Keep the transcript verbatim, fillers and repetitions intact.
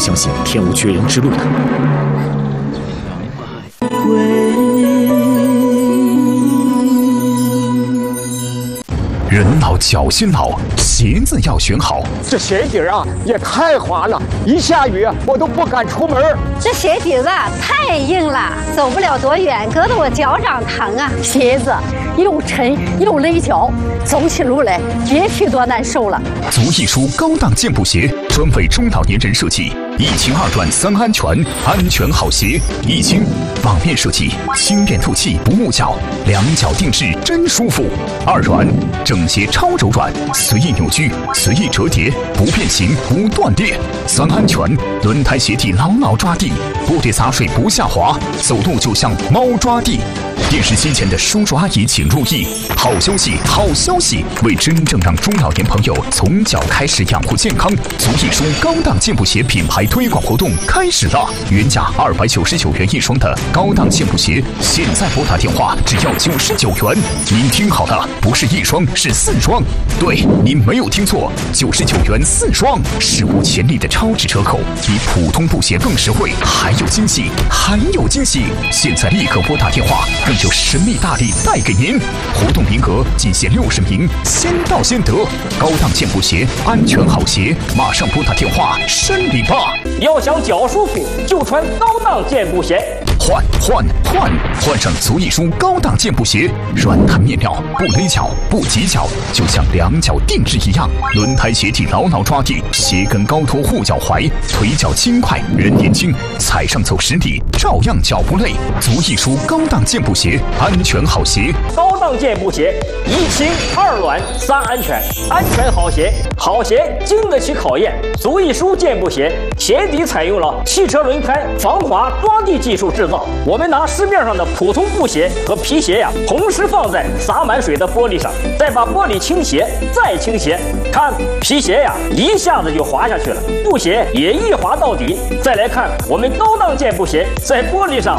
相信天无绝人之路的。 人老脚心老，鞋子要选好。 这鞋底啊也太滑了，一下雨我都不敢出门。 这鞋底子太硬了，走不了多远，硌得我脚掌疼啊。 鞋子又沉又勒脚，走起路来别提多难受了。 足艺舒高档健步鞋，专为中老年人设计，一清二软三安全，安全好鞋。一清网面设计，轻便透气不误脚，两脚定制真舒服。二软整鞋超柔软，随意扭曲，随意折叠，不变形不断裂。三安全，轮胎鞋底牢牢抓地，玻璃洒水不下滑，走路就像猫抓地。电视机前的叔叔阿姨请注意，好消息好消息！为真正让中老年朋友从脚开始养护健康，足艺舒高档健步鞋品牌推广活动开始了。原价二百九十九元一双的高档健步鞋，现在拨打电话只要九十九元。您听好了，不是一双，是四双。对，您没有听错，九十九元四双，史无前例的超值折扣，比普通布鞋更实惠，还有惊喜，还有惊喜！现在立刻拨打电话，更有神秘大礼带给您，活动名额仅限六十名，先到先得。高档健步鞋，安全好鞋，马上拨打电话申领吧！ 要想脚舒服，就穿高档健步鞋。 换换换，换上足艺舒高档健步鞋，软弹面料，不勒脚，不挤脚，就像两脚定制一样。轮胎鞋底牢牢抓地，鞋跟高托护脚踝，腿脚轻快，人年轻，踩上走十里照样脚不累。足艺舒高档健步鞋，安全好鞋。 高档健步鞋，一轻二软三安全，安全好鞋，好鞋经得起考验。足艺舒健步鞋鞋底采用了汽车轮胎防滑抓地技术制造。我们拿市面上的普通布鞋和皮鞋呀，同时放在洒满水的玻璃上，再把玻璃倾斜，再倾斜，看皮鞋呀，一下子就滑下去了，布鞋也一滑到底。再来看我们高档健步鞋，在玻璃上